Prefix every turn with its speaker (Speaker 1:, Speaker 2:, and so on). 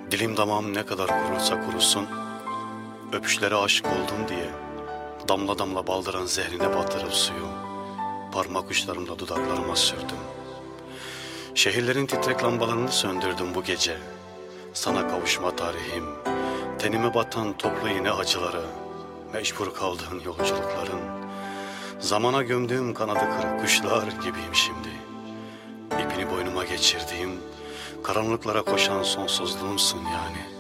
Speaker 1: Dilim damağım ne kadar kurursa kurusun, öpüşlere aşık oldum diye damla damla baldıran zehrine batırıp suyu parmak uçlarımla dudaklarıma sürdüm. Şehirlerin titrek lambalarını söndürdüm bu gece. Sana kavuşma tarihim, tenime batan toplu iğne acıları, mecbur kaldığın yolculukların, zamana gömdüğüm kanadı kırık kuşlar gibiyim şimdi. İpini boynuma geçirdiğim, karanlıklara koşan sonsuzluğumsun yani.